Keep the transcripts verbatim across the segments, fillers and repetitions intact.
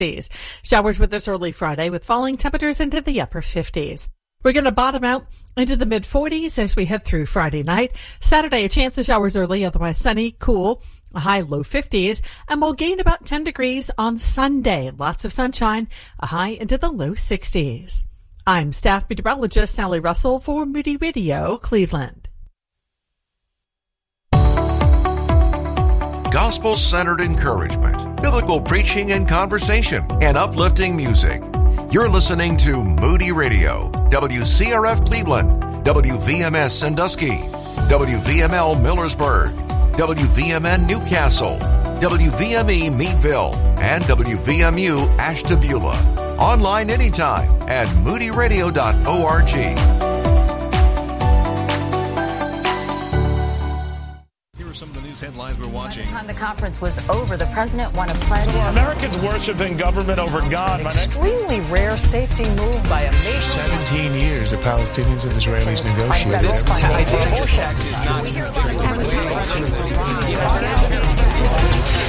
fifties. Showers with us early Friday with falling temperatures into the upper fifties. We're going to bottom out into the mid-forties as we head through Friday night. Saturday, a chance of showers early, otherwise sunny, cool, a high low fifties, and we'll gain about ten degrees on Sunday. Lots of sunshine, a high into the low sixties. I'm staff meteorologist Sally Russell for Moody Radio, Cleveland. Gospel-centered encouragement, biblical preaching and conversation, and uplifting music. You're listening to Moody Radio, W C R F Cleveland, W V M S Sandusky, W V M L Millersburg, W V M N Newcastle, W V M E Meadville, and W V M U Ashtabula. Online anytime at moody radio dot org. Some of the news headlines we're watching. By the time the conference was over, the president won a pledge. So are Americans worshiping government over God? An extremely rare safety move by a nation. Seventeen years the Palestinians and Israelis negotiated. We hear a lot of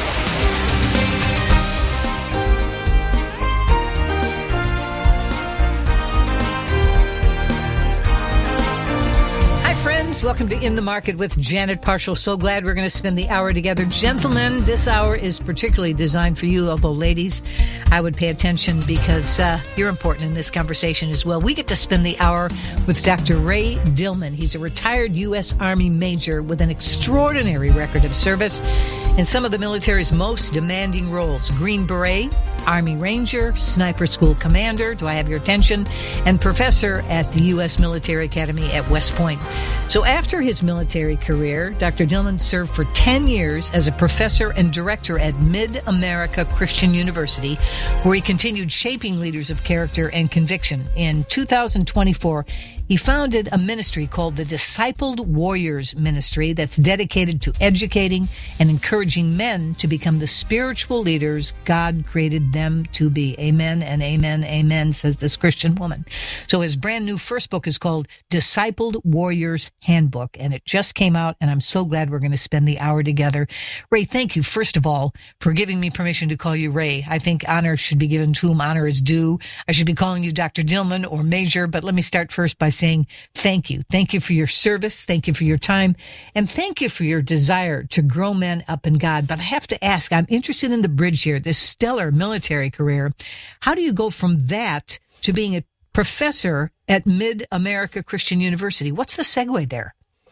Friends, welcome to In the Market with Janet Parshall. So glad we're going to spend the hour together. Gentlemen, this hour is particularly designed for you, although ladies, I would pay attention because uh, you're important in this conversation as well. We get to spend the hour with Doctor Ray Dillman. He's a retired U S Army major with an extraordinary record of service in some of the military's most demanding roles. Green Beret, Army Ranger, Sniper School Commander, do I have your attention? And professor at the U S Military Academy at West Point. So after his military career, Doctor Dillman served for ten years as a professor and director at Mid-America Christian University, where he continued shaping leaders of character and conviction. In two thousand twenty-four, he founded a ministry called the Discipled Warriors Ministry that's dedicated to educating and encouraging men to become the spiritual leaders God created them to be. Amen and amen, amen, says this Christian woman. So his brand new first book is called Discipled Warriors Handbook, and it just came out, and I'm so glad we're going to spend the hour together. Ray, thank you, first of all, for giving me permission to call you Ray. I think honor should be given to whom honor is due. I should be calling you Doctor Dillman or Major, but let me start first by saying thank you. Thank you for your service. Thank you for your time. And thank you for your desire to grow men up in God. But I have to ask, I'm interested in the bridge here, this stellar military career. How do you go from that to being a professor at Mid-America Christian University? What's the segue there?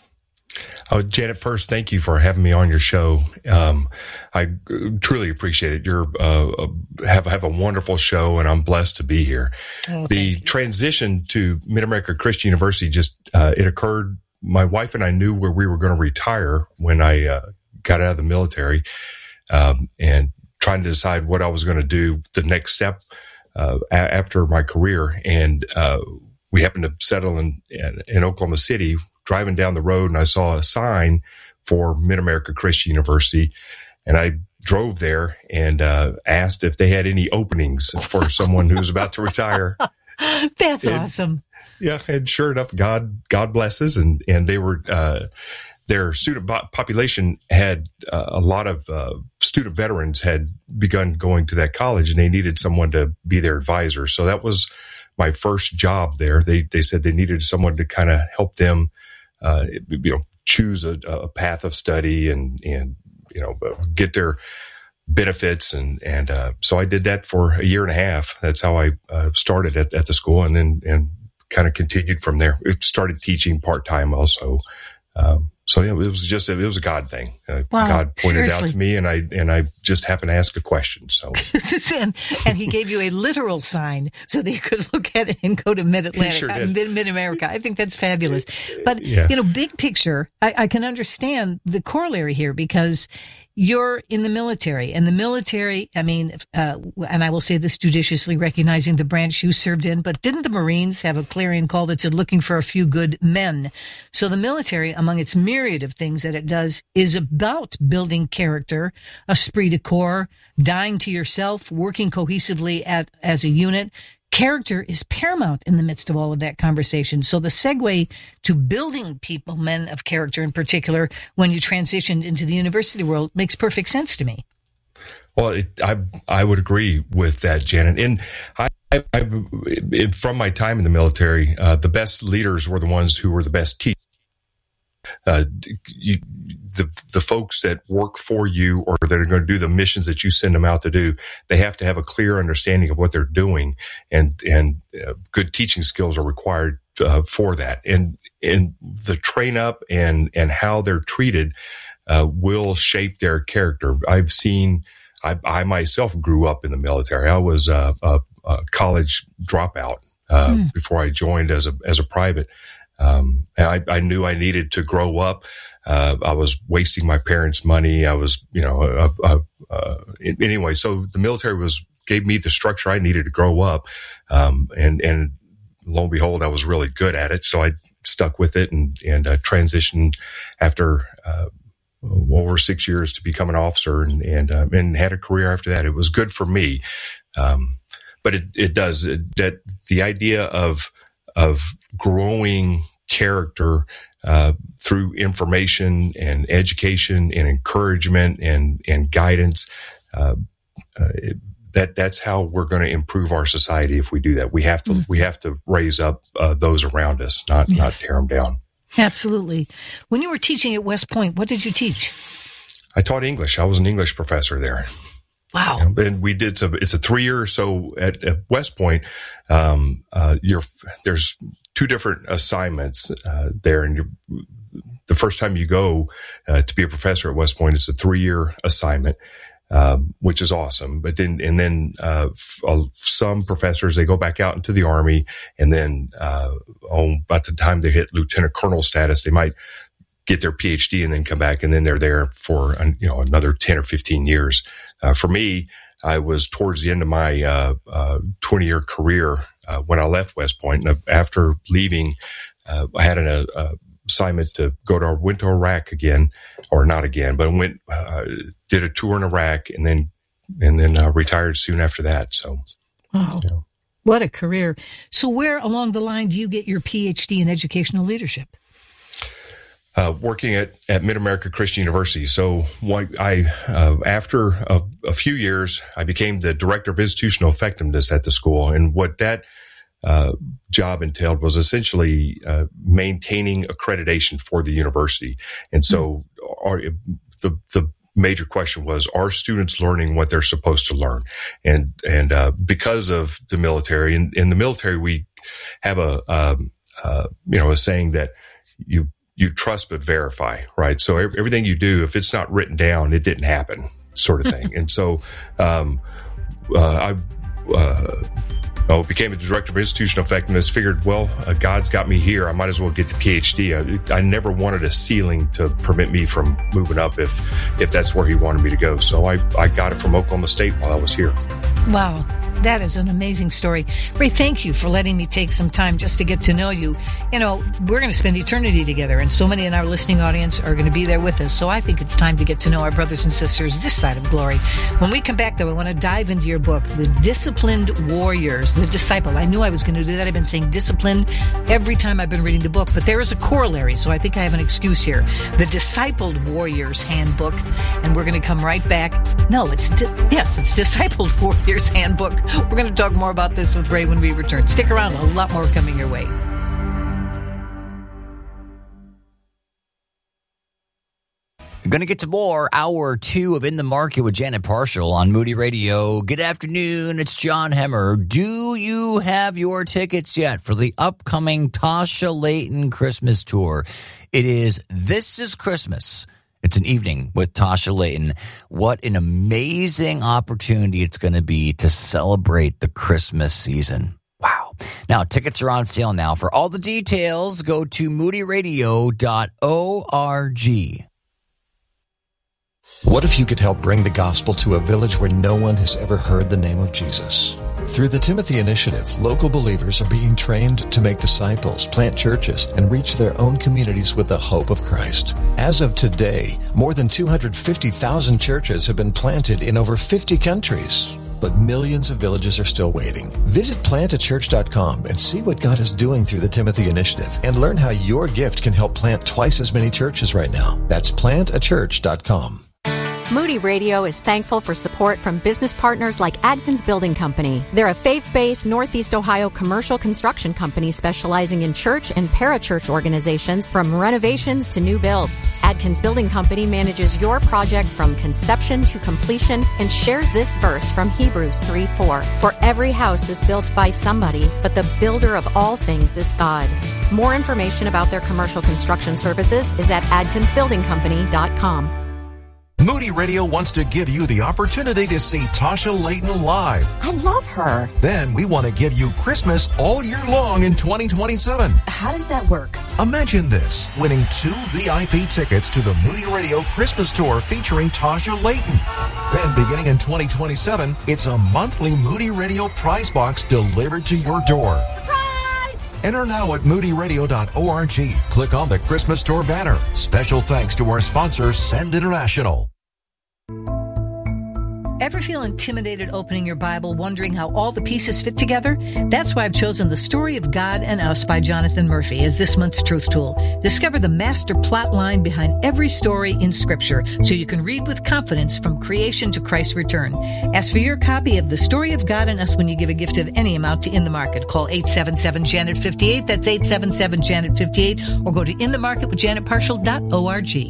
Oh, Janet, first, thank you for having me on your show. Um, I truly appreciate it. You're, uh, have, have a wonderful show, and I'm blessed to be here. Oh, the transition to Mid-America Christian University just, uh, it occurred. My wife and I knew where we were going to retire when I, uh, got out of the military, um, and trying to decide what I was going to do the next step, uh, a- after my career. And, uh, we happened to settle in, in, in Oklahoma City, driving down the road, and I saw a sign for Mid-America Christian University, and I drove there and uh, asked if they had any openings for someone who was about to retire. That's and, awesome. Yeah, and sure enough, God God blesses, and and they were uh, their student population had uh, a lot of uh, student veterans had begun going to that college, and they needed someone to be their advisor. So that was my first job there. They they said they needed someone to kind of help them. Uh, you know, choose a, a path of study and, and, you know, get their benefits. And, and, uh, so I did that for a year and a half. That's how I uh, started at, at the school, and then, and kind of continued from there. It started teaching part time also. Um, so yeah, it was just, a, it was a God thing. Uh, wow, God pointed seriously. it out to me, and I, and I just happened to ask a question. So, and, and he gave you a literal sign so that you could look at it and go to Mid-Atlantic, He sure uh, did. Mid, Mid-America. I think that's fabulous. But, Yeah. you know, big picture, I, I can understand the corollary here because you're in the military, and the military, I mean, uh, and I will say this judiciously, recognizing the branch you served in, but didn't the Marines have a clarion call that said looking for a few good men? So the military, among its myriad of things that it does, is about building character, esprit de corps, dying to yourself, working cohesively at, as a unit. Character is paramount in the midst of all of that conversation. So the segue to building people, men of character in particular, when you transitioned into the university world makes perfect sense to me. Well, it, I I would agree with that, Janet. And I, I, I from my time in the military, uh, the best leaders were the ones who were the best teachers. Uh, you, the the folks that work for you or that are going to do the missions that you send them out to do, they have to have a clear understanding of what they're doing, and and uh, good teaching skills are required uh, for that. And and the train up and and how they're treated uh, will shape their character. I've seen. I, I myself grew up in the military. I was a, a, a college dropout uh, mm. before I joined as a as a private. Um, and I, I knew I needed to grow up. Uh, I was wasting my parents' money. I was, you know, uh, uh, uh, anyway. So the military was gave me the structure I needed to grow up. Um, and and lo and behold, I was really good at it. So I stuck with it and and uh, transitioned after uh, over six years to become an officer, and and uh, and had a career after that. It was good for me, um, but it it does it, that the idea of of growing character uh, through information and education and encouragement and and guidance. Uh, uh, it, that that's how we're going to improve our society. If we do that, we have to mm. we have to raise up uh, those around us, not yes. not tear them down. Absolutely. When you were teaching at West Point, what did you teach? I taught English. I was an English professor there. Wow. You know, and we did some, it's a three year. So at, at West Point, um, uh, you're, there's two different assignments, uh, there. And you're, the first time you go, uh, to be a professor at West Point, it's a three year assignment, um, which is awesome. But then, and then, uh, f- uh, some professors, they go back out into the Army, and then, uh, on, by the time they hit lieutenant colonel status, they might get their P H D and then come back, and then they're there for, you know, another ten or fifteen years. Uh, for me, I was towards the end of my, uh, uh, twenty year career, uh, when I left West Point. And after leaving, uh, I had an, uh, assignment to go to, went to Iraq again, or not again, but went, uh, did a tour in Iraq, and then, and then, uh, retired soon after that. So, wow. You know. What a career. So where along the line do you get your P H D in educational leadership? Uh, working at, at Mid-America Christian University. So what I, uh, after a, a few years, I became the director of institutional effectiveness at the school. And what that, uh, job entailed was essentially, uh, maintaining accreditation for the university. And so mm-hmm. our, the, the major question was, are students learning what they're supposed to learn? And, and, uh, because of the military, in, in the military, we have a, um, uh, you know, a saying that you, you trust but verify, right? So everything you do, if it's not written down, it didn't happen, sort of thing. And so, um, uh, I, uh, I became a director of institutional effectiveness, figured, well, uh, God's got me here. I might as well get the P H D. I, I never wanted a ceiling to prevent me from moving up if, if that's where he wanted me to go. So I, I got it from Oklahoma State while I was here. Wow. That is an amazing story. Ray, thank you for letting me take some time just to get to know you. You know, we're going to spend eternity together, and so many in our listening audience are going to be there with us. So I think it's time to get to know our brothers and sisters this side of glory. When we come back, though, I want to dive into your book, The Disciplined Warriors, The Disciple. I knew I was going to do that. I've been saying disciplined every time I've been reading the book, but there is a corollary, so I think I have an excuse here. The Discipled Warriors Handbook, and we're going to come right back. No, it's, di- yes, it's Discipled Warriors Handbook. We're going to talk more about this with Ray when we return. Stick around. A lot more coming your way. We're going to get to more. Hour two of In the Market with Janet Parshall on Moody Radio. Good afternoon. It's John Hemmer. Do you have your tickets yet for the upcoming Tasha Layton Christmas Tour? It is This is Christmas. It's an evening with Tasha Layton. What an amazing opportunity it's going to be to celebrate the Christmas season. Wow. Now, tickets are on sale now. For all the details, go to moody radio dot org. What if you could help bring the gospel to a village where no one has ever heard the name of Jesus? Through the Timothy Initiative, local believers are being trained to make disciples, plant churches, and reach their own communities with the hope of Christ. As of today, more than two hundred fifty thousand churches have been planted in over fifty countries. But millions of villages are still waiting. Visit plant a church dot com and see what God is doing through the Timothy Initiative, and learn how your gift can help plant twice as many churches right now. That's plant a church dot com. Moody Radio is thankful for support from business partners like Adkins Building Company. They're a faith-based Northeast Ohio commercial construction company specializing in church and parachurch organizations from renovations to new builds. Adkins Building Company manages your project from conception to completion and shares this verse from Hebrews three four. For every house is built by somebody, but the builder of all things is God. More information about their commercial construction services is at adkins building company dot com. Moody Radio wants to give you the opportunity to see Tasha Layton live. I love her. Then we want to give you Christmas all year long in twenty twenty-seven. How does that work? Imagine this, winning two V I P tickets to the Moody Radio Christmas Tour featuring Tasha Layton. Then beginning in twenty twenty-seven, it's a monthly Moody Radio prize box delivered to your door. Surprise! Enter now at moody radio dot org. Click on the Christmas Tour banner. Special thanks to our sponsor, Send International. Ever feel intimidated opening your Bible, wondering how all the pieces fit together? That's why I've chosen The Story of God and Us by Jonathan Murphy as this month's Truth Tool. Discover the master plot line behind every story in Scripture so you can read with confidence from creation to Christ's return. Ask for your copy of The Story of God and Us when you give a gift of any amount to In the Market. Call eight seven seven, Janet fifty-eight. That's eight seven seven, Janet fifty-eight. Or go to in the market with janet partial dot org.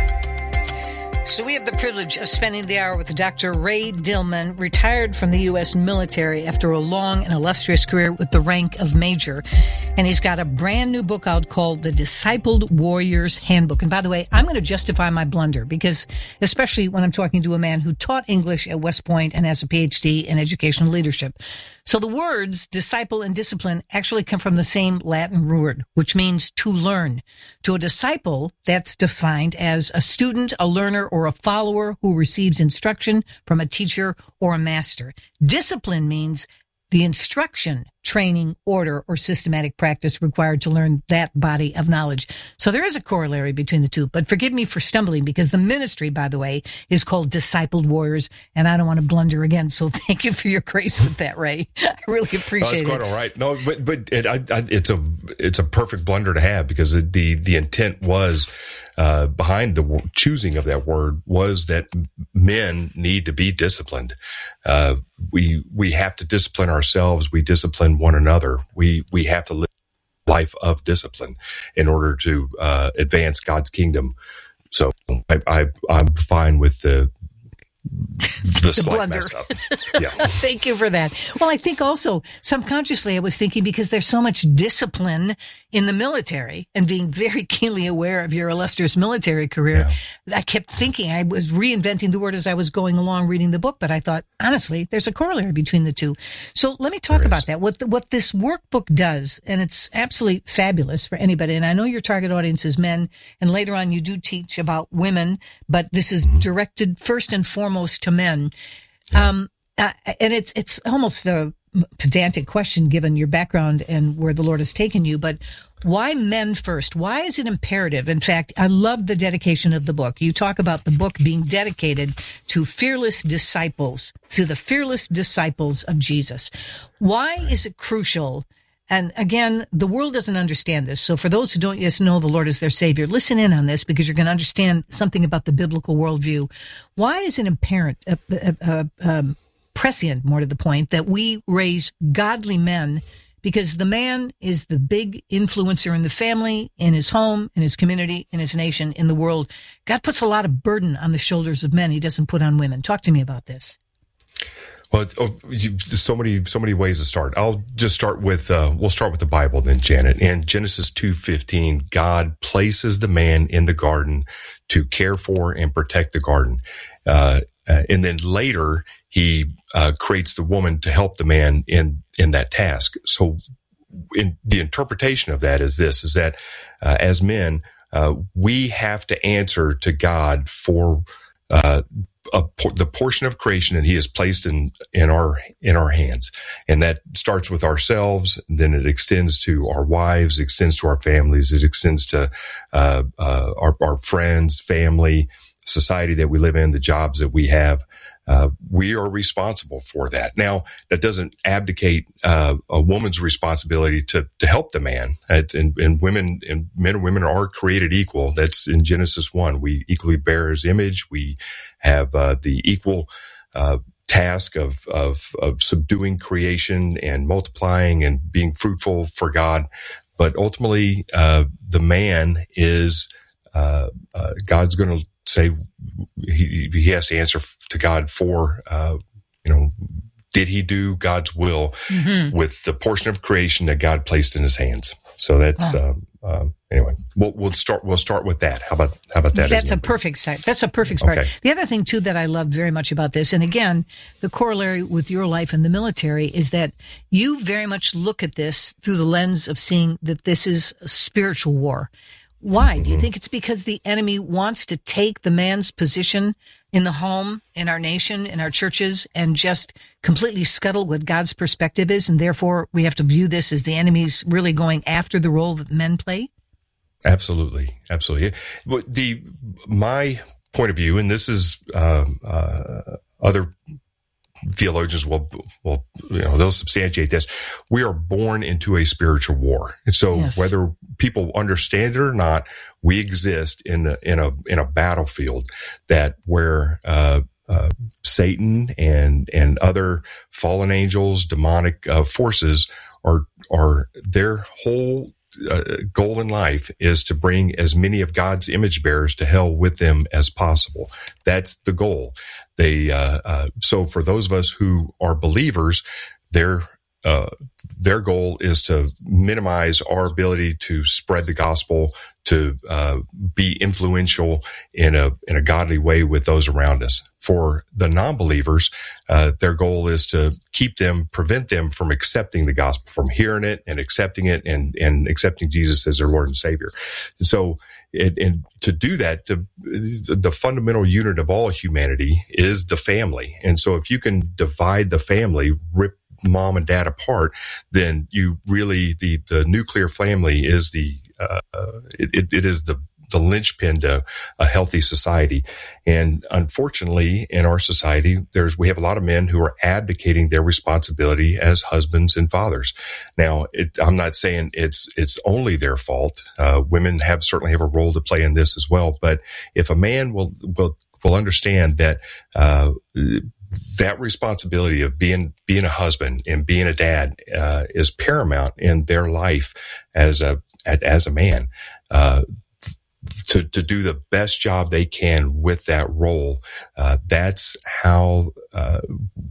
So we have the privilege of spending the hour with Doctor Ray Dillman, retired from the U S military after a long and illustrious career with the rank of major. And he's got a brand new book out called The Discipled Warrior's Handbook. And by the way, I'm going to justify my blunder because, especially when I'm talking to a man who taught English at West Point and has a P H D in educational leadership. So the words disciple and discipline actually come from the same Latin word, which means to learn. To a disciple, that's defined as a student, a learner, or a follower who receives instruction from a teacher or a master. Discipline means the instruction, training, order, or systematic practice required to learn that body of knowledge. So there is a corollary between the two. But forgive me for stumbling because the ministry, by the way, is called Discipled Warriors, and I don't want to blunder again. So thank you for your grace with that, Ray. I really appreciate no, it's it. quite all right. No, but but it, I, I, it's a it's a perfect blunder to have because the the intent was uh, behind the choosing of that word was that men need to be disciplined. Uh, we we have to discipline ourselves. We discipline one another. We we have to live a life of discipline in order to uh, advance God's kingdom. So I, I I'm fine with the the, the slight blunder. mess up. Yeah. Thank you for that. Well, I think also subconsciously I was thinking because there's so much discipline in the military and being very keenly aware of your illustrious military career, yeah. I kept thinking I was reinventing the word as I was going along reading the book, but I thought, honestly, there's a corollary between the two. So let me talk about that. What the, what this workbook does, and it's absolutely fabulous for anybody, and I know your target audience is men, and later on you do teach about women, but this is mm-hmm. directed first and foremost to men. Yeah. Um, uh, and it's it's almost a pedantic question given your background and where the Lord has taken you, but why men first? Why is it imperative? In fact, I love the dedication of the book. You talk about the book being dedicated to fearless disciples, to the fearless disciples of Jesus. Why is it crucial? And again, the world doesn't understand this. So for those who don't yet know the Lord as their Savior, listen in on this because you're going to understand something about the biblical worldview. Why is it apparent, uh, uh, uh, um, prescient, more to the point, that we raise godly men? Because the man is the big influencer in the family, in his home, in his community, in his nation, in the world. God puts a lot of burden on the shoulders of men he doesn't put on women. Talk to me about this. Well, oh, you, so many, so many ways to start. I'll just start with, uh, we'll start with the Bible then, Janet. In Genesis two fifteen, God places the man in the garden to care for and protect the garden. Uh, uh and then later, he, uh, creates the woman to help the man in, in that task. So in the interpretation of that is this, is that, uh, as men, uh, we have to answer to God for, uh, A, the portion of creation that he has placed in, in our, in our hands. And that starts with ourselves. Then it extends to our wives, extends to our families. It extends to, uh, uh, our, our friends, family, society that we live in, the jobs that we have. uh, we are responsible for that. Now, that doesn't abdicate uh, a woman's responsibility to to help the man. And, and women and men and women are created equal. That's in Genesis one. We equally bear His image. We have uh, the equal uh, task of, of of subduing creation and multiplying and being fruitful for God. But ultimately, uh, the man is uh, uh, God's going to say he he has to answer to God for uh, you know, did he do God's will mm-hmm. with the portion of creation that God placed in His hands? So that's wow. um, um, anyway. We'll, we'll start. We'll start with that. How about how about that? That's a perfect start. That's a perfect start. Okay. The other thing too that I loved very much about this, and again, the corollary with your life in the military, is that you very much look at this through the lens of seeing that this is a spiritual war. Why? Mm-hmm. Do you think it's because the enemy wants to take the man's position in the home, in our nation, in our churches, and just completely scuttle what God's perspective is, and therefore we have to view this as the enemy's really going after the role that men play? Absolutely, absolutely. The my point of view, and this is um, uh, other theologians will will you know they'll substantiate this. We are born into a spiritual war, and so yes. whether people understand it or not, we exist in a, in a in a battlefield that where uh, uh, Satan and and other fallen angels, demonic uh, forces are are their whole uh, goal in life is to bring as many of God's image bearers to hell with them as possible. That's the goal. They uh, uh, so for those of us who are believers, their uh, their goal is to minimize our ability to spread the gospel, to uh, be influential in a in a godly way with those around us. For the non-believers, uh, their goal is to keep them, prevent them from accepting the gospel, from hearing it and accepting it, and and accepting Jesus as their Lord and Savior. So, it, and to do that, to, the fundamental unit of all humanity is the family. And so, if you can divide the family, rip mom and dad apart, then you really the the nuclear family is the uh, it, it, it is the the linchpin to a healthy society. And unfortunately, in our society, there's we have a lot of men who are abdicating their responsibility as husbands and fathers. Now, it, I'm not saying it's it's only their fault. Uh, women have certainly have a role to play in this as well. But if a man will will will understand that uh, that responsibility of being being a husband and being a dad uh, is paramount in their life as a as a man. Uh, To, to do the best job they can with that role. Uh, that's how, uh,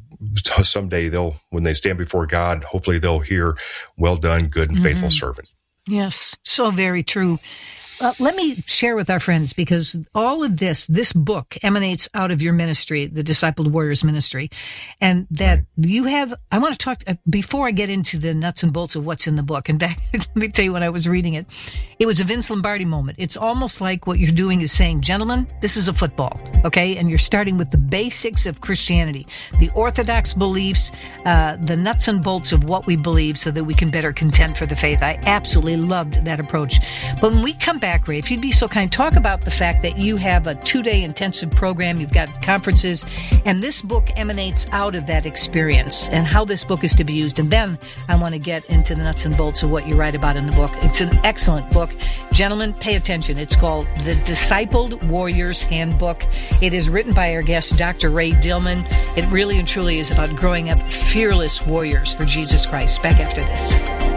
someday they'll, when they stand before God, hopefully they'll hear, well done, good and faithful mm-hmm. servant. Yes. So very true. Uh, let me share with our friends, because all of this, this book emanates out of your ministry, the Discipled Warriors Ministry, and that right. you have, I want to talk, uh, before I get into the nuts and bolts of what's in the book, and back, let me tell you when I was reading it, it was a Vince Lombardi moment. It's almost like what you're doing is saying, gentlemen, this is a football, okay? And you're starting with the basics of Christianity, the orthodox beliefs, uh, the nuts and bolts of what we believe so that we can better contend for the faith. I absolutely loved that approach. But when we come back, Ray, if you'd be so kind, talk about the fact that you have a two-day intensive program, you've got conferences, and this book emanates out of that experience and how this book is to be used. And then I want to get into the nuts and bolts of what you write about in the book. It's an excellent book. Gentlemen, pay attention. It's called The Discipled Warriors Handbook. It is written by our guest, Doctor Ray Dillman. It really and truly is about growing up fearless warriors for Jesus Christ. Back after this.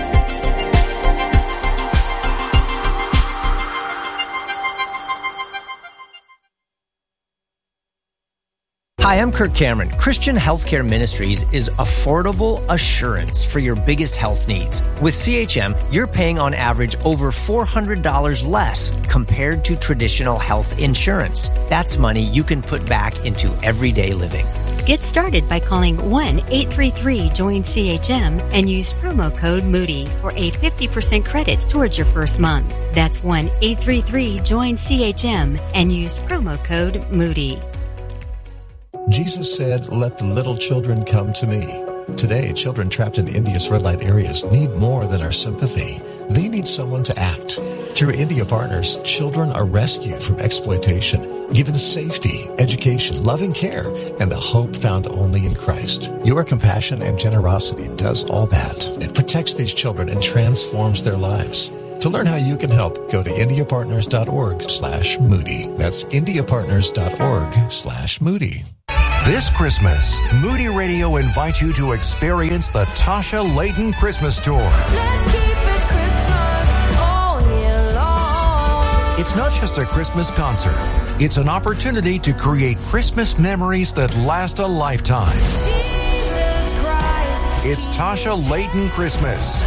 Hi, I'm Kirk Cameron. Christian Healthcare Ministries is affordable assurance for your biggest health needs. With C H M, you're paying on average over four hundred dollars less compared to traditional health insurance. That's money you can put back into everyday living. Get started by calling one eight three three join C H M and use promo code Moody for a fifty percent credit towards your first month. That's one eight three three join C H M and use promo code Moody. Jesus said, "Let the little children come to me." Today, children trapped in India's red light areas need more than our sympathy. They need someone to act. Through India Partners, children are rescued from exploitation, given safety, education, loving care, and the hope found only in Christ. Your compassion and generosity does all that. It protects these children and transforms their lives. To learn how you can help, go to indiapartners.org slash Moody. That's indiapartners.org slash Moody. This Christmas, Moody Radio invites you to experience the Tasha Layton Christmas Tour. Let's keep it Christmas all year long. It's not just a Christmas concert. It's an opportunity to create Christmas memories that last a lifetime. Jesus Christ. It's Tasha Layton Christmas.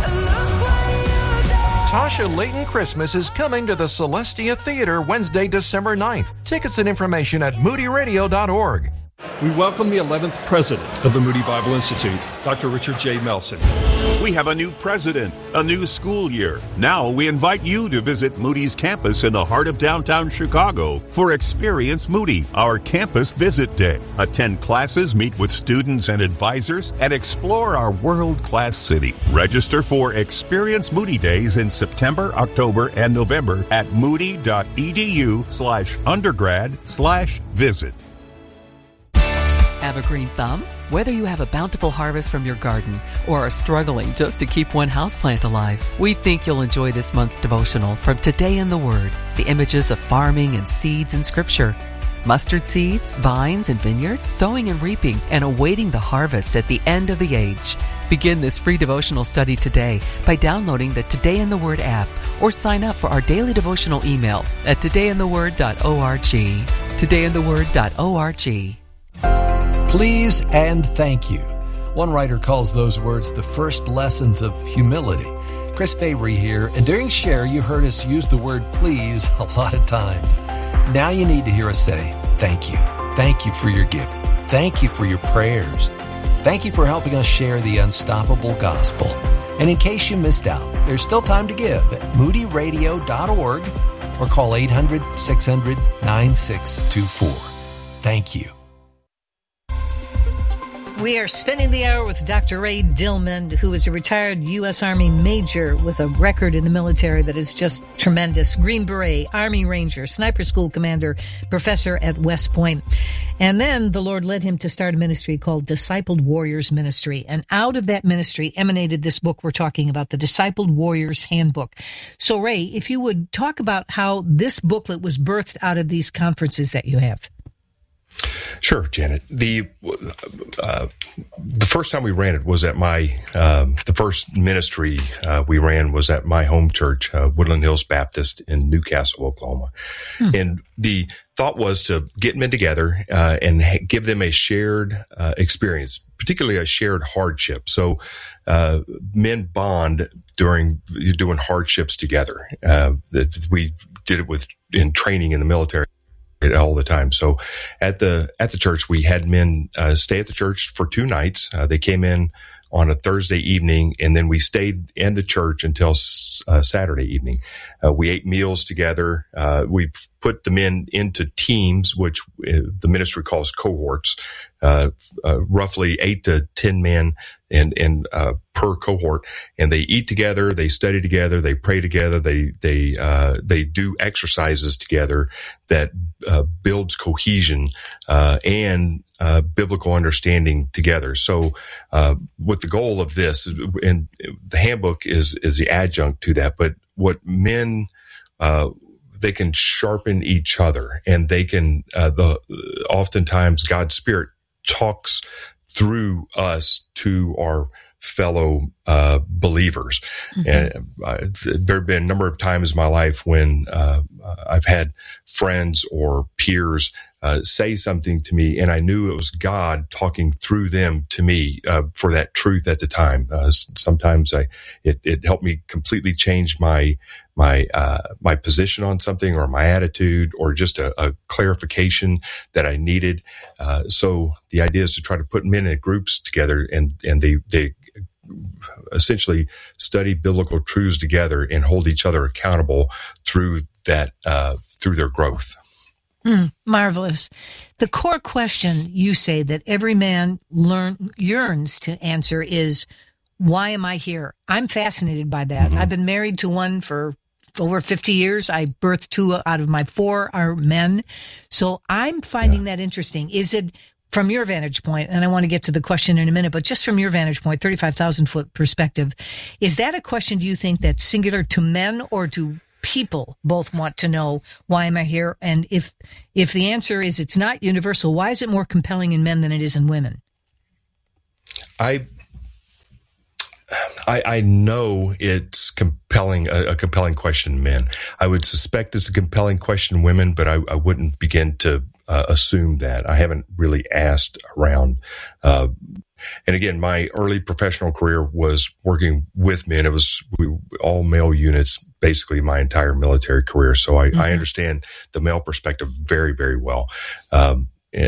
Tasha Layton Christmas is coming to the Celestia Theater Wednesday, December ninth. Tickets and information at moody radio dot org. We welcome the eleventh president of the Moody Bible Institute, Doctor Richard J. Melson. We have a new president, a new school year. Now we invite you to visit Moody's campus in the heart of downtown Chicago for Experience Moody, our campus visit day. Attend classes, meet with students and advisors, and explore our world-class city. Register for Experience Moody Days in September, October, and November at moody.edu slash undergrad slash visit. Have a green thumb? Whether you have a bountiful harvest from your garden or are struggling just to keep one houseplant alive, we think you'll enjoy this month's devotional from Today in the Word, the images of farming and seeds in Scripture. Mustard seeds, vines, and vineyards, sowing and reaping, and awaiting the harvest at the end of the age. Begin this free devotional study today by downloading the Today in the Word app or sign up for our daily devotional email at today in the word dot org. today in the word dot org. Please and thank you. One writer calls those words the first lessons of humility. Chris Fabry here, and during Share, you heard us use the word please a lot of times. Now you need to hear us say thank you. Thank you for your gift. Thank you for your prayers. Thank you for helping us share the unstoppable gospel. And in case you missed out, there's still time to give at moody radio dot org or call eight hundred, six hundred, nine six two four. Thank you. We are spending the hour with Doctor Ray Dillman, who is a retired U S. Army major with a record in the military that is just tremendous. Green Beret, Army Ranger, Sniper School Commander, professor at West Point. And then the Lord led him to start a ministry called Discipled Warriors Ministry. And out of that ministry emanated this book we're talking about, the Discipled Warriors Handbook. So, Ray, if you would talk about how this booklet was birthed out of these conferences that you have. Sure, Janet. The uh, the first time we ran it was at my um, the first ministry uh, we ran was at my home church, uh, Woodland Hills Baptist in Newcastle, Oklahoma, hmm. and the thought was to get men together uh, and ha- give them a shared uh, experience, particularly a shared hardship. So uh, men bond during doing hardships together. Uh, we did it with in training in the military all the time. So at the at the church, we had men uh, stay at the church for two nights. Uh, they came in on a Thursday evening, and then we stayed in the church until uh, Saturday evening. Uh, we ate meals together. Uh, we put the men into teams, which uh, the ministry calls cohorts, uh, uh, roughly eight to ten men and, and, uh, per cohort. And they eat together, they study together, they pray together, they, they, uh, they do exercises together that, uh, builds cohesion, uh, and, uh, biblical understanding together. So, uh, with the goal of this, and the handbook is, is the adjunct to that, but what men, uh, they can sharpen each other, and they can, uh, the, oftentimes God's Spirit talks through us to our fellow uh, believers. Mm-hmm. And uh, there have been a number of times in my life when uh, I've had friends or peers uh, say something to me, and I knew it was God talking through them to me uh, for that truth at the time. Uh, sometimes I it, it helped me completely change my my uh, my position on something, or my attitude, or just a, a clarification that I needed. Uh, so the idea is to try to put men in groups together, and and they they essentially study biblical truths together and hold each other accountable through that uh, through their growth. Mm, marvelous. The core question you say that every man learn, yearns to answer is, why am I here? I'm fascinated by that. Mm-hmm. I've been married to one for over fifty years. I birthed two out of my four are men. So I'm finding yeah. that interesting. Is it from your vantage point, and I want to get to the question in a minute, but just from your vantage point, thirty-five thousand foot perspective, is that a question, do you think, that's singular to men, or do people both want to know, why am I here? And if if the answer is it's not universal, why is it more compelling in men than it is in women? I I, I know it's compelling, a, a compelling question in men. I would suspect it's a compelling question in women, but I, I wouldn't begin to uh, assume that. I haven't really asked around. Uh, and again, my early professional career was working with men. It was we, all male units, basically my entire military career. So I, mm-hmm. I understand the male perspective very, very well. Um,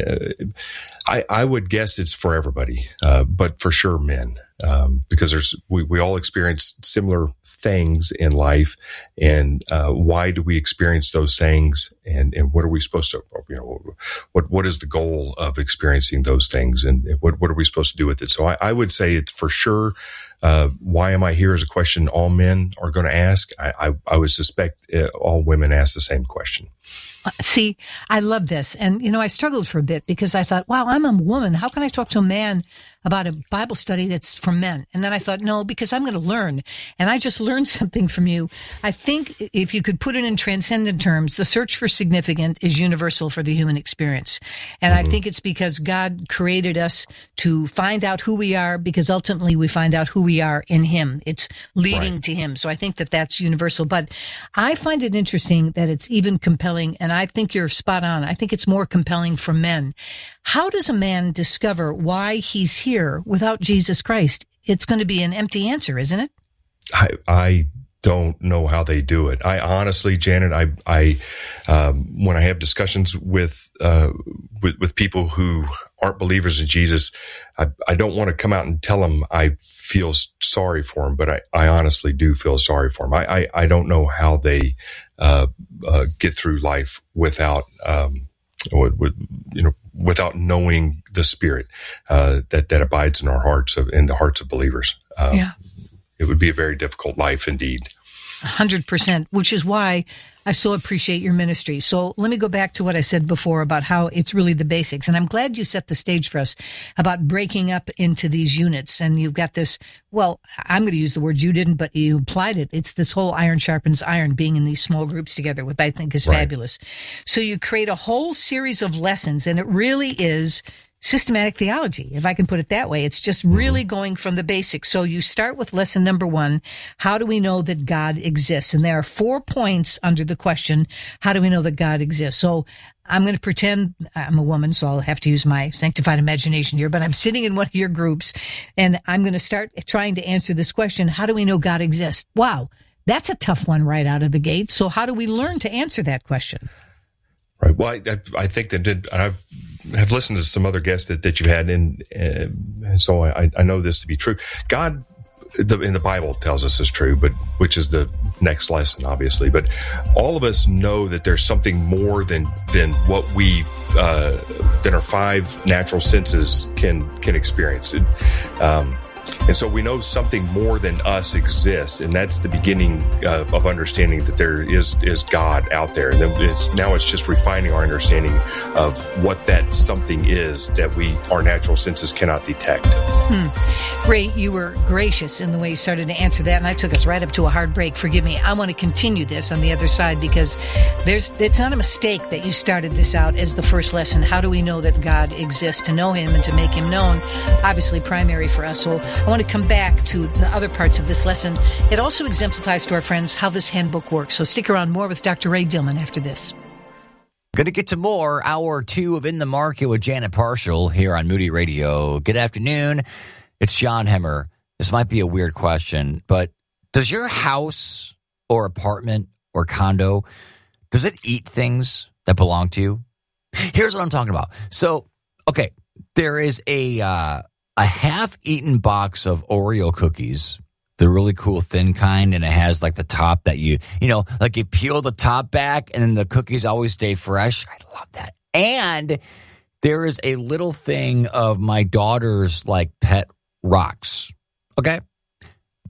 I, I would guess it's for everybody, uh, but for sure men, um, because there's we, we all experience similar things in life, and uh, why do we experience those things, and, and what are we supposed to, you know, what what is the goal of experiencing those things, and what what are we supposed to do with it? So I, I would say it's for sure. Uh, why am I here is a question all men are going to ask. I, I, I would suspect uh, all women ask the same question. See, I love this. And, you know, I struggled for a bit because I thought, wow, I'm a woman. How can I talk to a man about a Bible study that's for men? And then I thought, no, because I'm going to learn. And I just learned something from you. I think if you could put it in transcendent terms, the search for significance is universal for the human experience. And mm-hmm. I think it's because God created us to find out who we are, because ultimately we find out who we are in Him. It's leading right. to Him. So I think that that's universal. But I find it interesting that it's even compelling, and I think you're spot on. I think it's more compelling for men. How does a man discover why he's here without Jesus Christ? It's going to be an empty answer, isn't it? I, I don't know how they do it. I honestly, Janet, I, I, um, when I have discussions with, uh, with, with people who aren't believers in Jesus, I, I don't want to come out and tell them I feel sorry for them, but I, I honestly do feel sorry for them. I, I, I don't know how they, uh, uh, get through life without, um, with, with, you know, without knowing the Spirit, uh, that, that abides in our hearts of, in the hearts of believers. Um, yeah. It would be a very difficult life indeed. A hundred percent, which is why I so appreciate your ministry. So let me go back to what I said before about how it's really the basics. And I'm glad you set the stage for us about breaking up into these units. And you've got this, well, I'm going to use the word you didn't, but you applied it. It's this whole iron sharpens iron, being in these small groups together, which I think is right. fabulous. So you create a whole series of lessons, and it really is systematic theology, if I can put it that way. It's just really mm-hmm. going from the basics. So you start with lesson number one. How do we know that God exists? And there are four points under the question. How do we know that God exists? So I'm going to pretend I'm a woman, so I'll have to use my sanctified imagination here, but I'm sitting in one of your groups, and I'm going to start trying to answer this question. How do we know God exists? Wow. That's a tough one right out of the gate. So how do we learn to answer that question? Right. Well, I, I think that did, I've, have listened to some other guests that, that you've had, and, uh, and so I, I know this to be true. God, the, in the Bible, tells us is true, but which is the next lesson, obviously. But all of us know that there's something more than than what we uh, than our five natural senses can can experience. It, um, And so we know something more than us exists, and that's the beginning uh, of understanding that there is is God out there. And then it's, now it's just refining our understanding of what that something is that we our natural senses cannot detect. Hmm. Ray, you were gracious in the way you started to answer that, and I took us right up to a hard break. Forgive me. I want to continue this on the other side, because there's it's not a mistake that you started this out as the first lesson. How do we know that God exists? To know Him and to make Him known, obviously primary for us. So I want to come back to the other parts of this lesson. It also exemplifies to our friends how this handbook works. So stick around, more with Doctor Ray Dillman after this. Going to get to more, hour two of In the Market with Janet Parshall here on Moody Radio. Good afternoon. It's John Hemmer. This might be a weird question, but does your house or apartment or condo, does it eat things that belong to you? Here's what I'm talking about. So, okay, there is a uh, a half-eaten box of Oreo cookies, the really cool thin kind, and it has like the top that you, you know, like you peel the top back and then the cookies always stay fresh. I love that. And there is a little thing of my daughter's like pet rocks. Okay.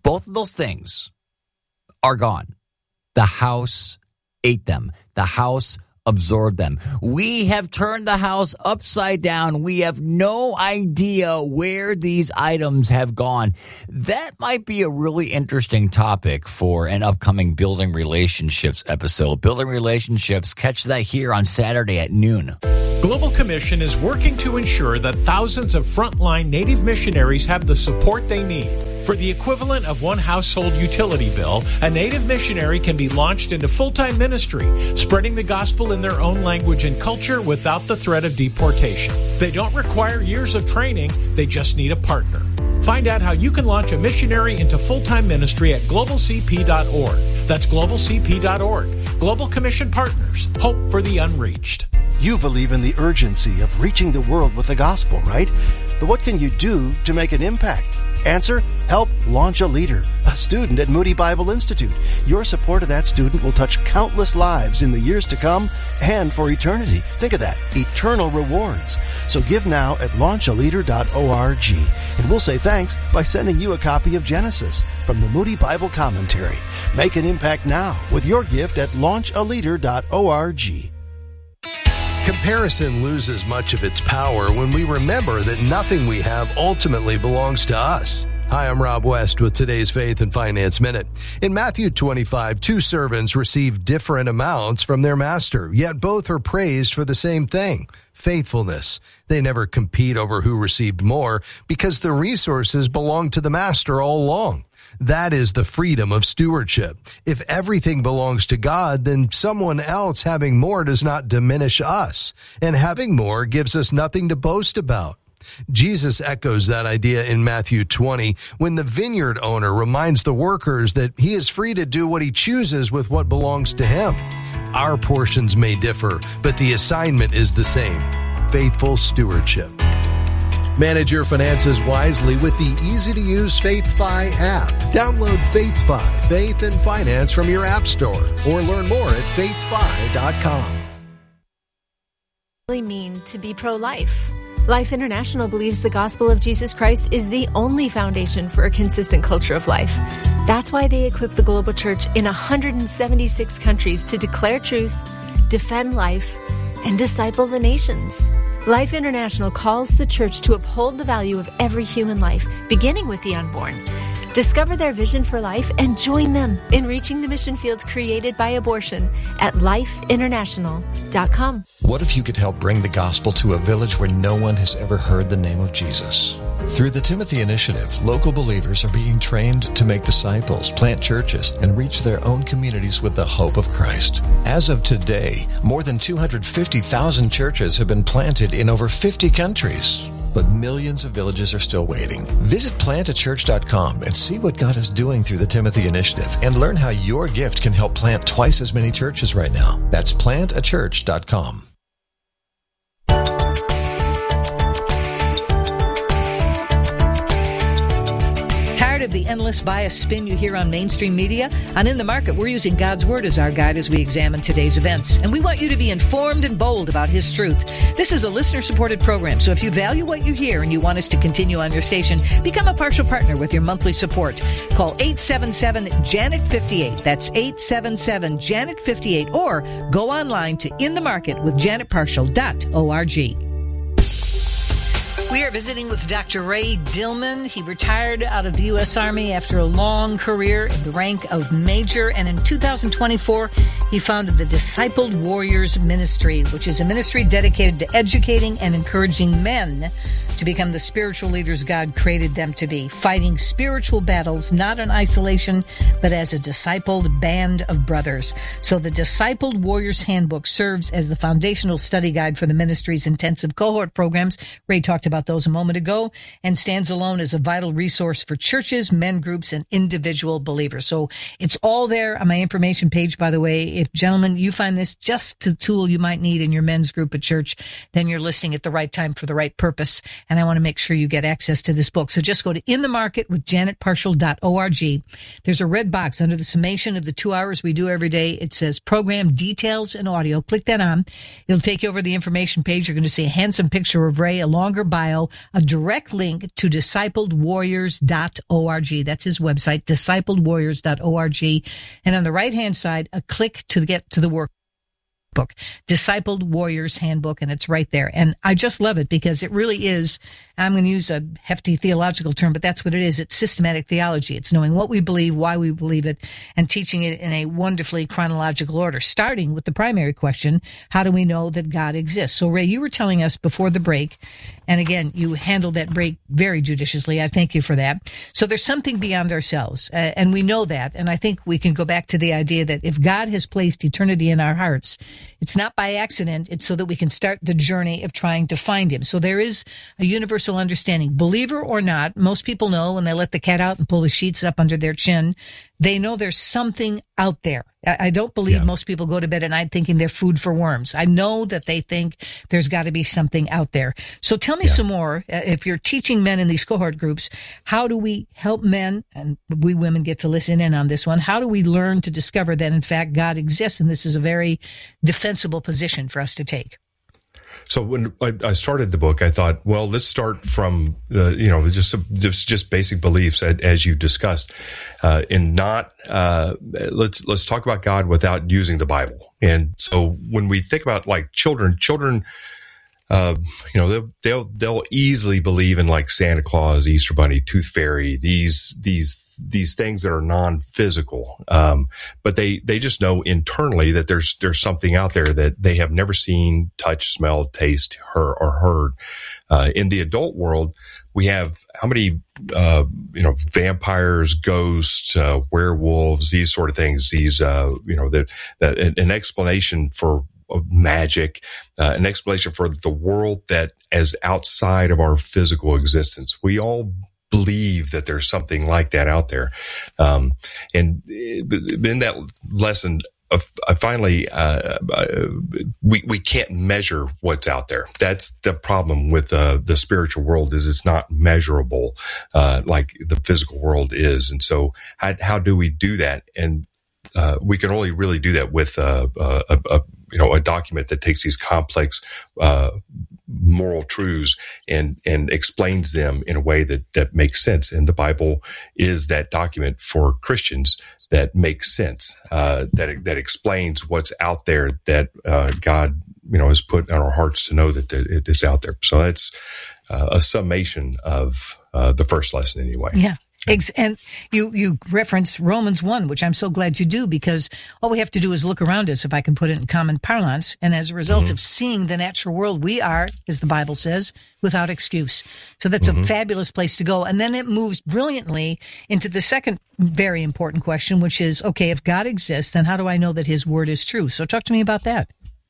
Both of those things are gone. The house ate them. The house absorbed them. We have turned the house upside down. We have no idea where these items have gone. That might be a really interesting topic for an upcoming Building Relationships episode. Building Relationships, catch that here on Saturday at noon. Global Commission is working to ensure that thousands of frontline Native missionaries have the support they need. For the equivalent of one household utility bill, a Native missionary can be launched into full-time ministry, spreading the gospel in their own language and culture without the threat of deportation. They don't require years of training, they just need a partner. Find out how you can launch a missionary into full-time ministry at global c p dot org. That's global c p dot org. Global Commission Partners. Hope for the unreached. You believe in the urgency of reaching the world with the gospel, right? But what can you do to make an impact? Answer: help launch a leader, a student at Moody Bible Institute. Your support of that student will touch countless lives in the years to come and for eternity. Think of that, eternal rewards. So give now at launch a leader dot org, and we'll say thanks by sending you a copy of Genesis from the Moody Bible Commentary. Make an impact now with your gift at launch a leader dot org. Comparison loses much of its power when we remember that nothing we have ultimately belongs to us. Hi, I'm Rob West with today's Faith and Finance Minute. In Matthew twenty-five, two servants received different amounts from their master, yet both are praised for the same thing: faithfulness. They never compete over who received more because the resources belong to the master all along. That is the freedom of stewardship. If everything belongs to God, then someone else having more does not diminish us, and having more gives us nothing to boast about. Jesus echoes that idea in Matthew twenty when the vineyard owner reminds the workers that he is free to do what he chooses with what belongs to him. Our portions may differ, but the assignment is the same: faithful stewardship. Manage your finances wisely with the easy-to-use FaithFi app. Download FaithFi, Faith and Finance from your app store, or learn more at faith fi dot com. Really mean to be pro-life? Life International believes the gospel of Jesus Christ is the only foundation for a consistent culture of life. That's why they equip the global church in one hundred seventy-six countries to declare truth, defend life, and disciple the nations. Life International calls the church to uphold the value of every human life, beginning with the unborn. Discover their vision for life and join them in reaching the mission fields created by abortion at life international dot com. What if you could help bring the gospel to a village where no one has ever heard the name of Jesus? Through the Timothy Initiative, local believers are being trained to make disciples, plant churches, and reach their own communities with the hope of Christ. As of today, more than two hundred fifty thousand churches have been planted in over fifty countries. But millions of villages are still waiting. Visit plant a church dot com and see what God is doing through the Timothy Initiative and learn how your gift can help plant twice as many churches right now. That's plant a church dot com. Tired of the endless bias spin you hear on mainstream media? On In the Market, we're using God's Word as our guide as we examine today's events. And we want you to be informed and bold about His truth. This is a listener-supported program, so if you value what you hear and you want us to continue on your station, become a partial partner with your monthly support. Call eight seven seven, Janet fifty-eight. That's eight seven seven, Janet fifty-eight. Or go online to in the market with janet partial dot org. We are visiting with Doctor Ray Dillman. He retired out of the U S Army after a long career in the rank of major, and in two thousand twenty-four, he founded the Discipled Warriors Ministry, which is a ministry dedicated to educating and encouraging men to become the spiritual leaders God created them to be, fighting spiritual battles, not in isolation, but as a discipled band of brothers. So the Discipled Warriors Handbook serves as the foundational study guide for the ministry's intensive cohort programs. Ray talked about those a moment ago, and stands alone as a vital resource for churches, men groups, and individual believers. So it's all there on my information page, by the way. If, gentlemen, you find this just a tool you might need in your men's group at church, then you're listening at the right time for the right purpose. And I want to make sure you get access to this book. So just go to In the Market with janet partial dot org. There's a red box under the summation of the two hours we do every day. It says Program Details and Audio. Click that on. It'll take you over the information page. You're going to see a handsome picture of Ray, a longer bio, bio a direct link to discipled warriors dot org. That's his website, discipled warriors dot org. And on the right-hand side, a click to get to the work. Book, Discipled Warriors Handbook, and it's right there. And I just love it because it really is, I'm going to use a hefty theological term, but that's what it is. It's systematic theology. It's knowing what we believe, why we believe it, and teaching it in a wonderfully chronological order, starting with the primary question, how do we know that God exists? So, Ray, you were telling us before the break, and again, you handled that break very judiciously. I thank you for that. So there's something beyond ourselves, uh, and we know that, and I think we can go back to the idea that if God has placed eternity in our hearts, it's not by accident. It's so that we can start the journey of trying to find him. So there is a universal understanding. Believer or not, most people know when they let the cat out and pull the sheets up under their chin, they know there's something out there. I don't believe yeah. most people go to bed at night thinking they're food for worms. I know that they think there's got to be something out there. So tell me yeah. some more. Uh, if you're teaching men in these cohort groups, how do we help men, and we women get to listen in on this one, how do we learn to discover that, in fact, God exists? And this is a very defensible position for us to take. So when I started the book, I thought, well, let's start from, uh, you know, just, just, just basic beliefs as you discussed, uh, and not, uh, let's, let's talk about God without using the Bible. And so when we think about like children, children, uh, you know, they'll, they'll, they'll easily believe in like Santa Claus, Easter Bunny, Tooth Fairy, these, these, these things that are non-physical. Um, but they, they just know internally that there's, there's something out there that they have never seen, touched, smelled, tasted, heard, or heard. Uh, in the adult world, we have how many, uh, you know, vampires, ghosts, uh, werewolves, these sort of things, these, uh, you know, that, that an explanation for magic, uh, an explanation for the world that is outside of our physical existence. We all believe that there's something like that out there. Um, and in that lesson, uh, I finally, uh, uh, we, we can't measure what's out there. That's the problem with, uh, the spiritual world is it's not measurable, uh, like the physical world is. And so how, how do we do that? And, uh, we can only really do that with, uh, a, a, you know, a document that takes these complex, uh, moral truths and, and explains them in a way that, that makes sense. And the Bible is that document for Christians that makes sense, uh, that, that explains what's out there that, uh, God, you know, has put on our hearts to know that it is out there. So that's, uh, a summation of, uh, the first lesson anyway. Yeah. And you, you referenced Romans one, which I'm so glad you do, because all we have to do is look around us, if I can put it in common parlance. And as a result mm-hmm. of seeing the natural world, we are, as the Bible says, without excuse. So that's mm-hmm. a fabulous place to go. And then it moves brilliantly into the second very important question, which is, okay, if God exists, then how do I know that his word is true? So talk to me about that.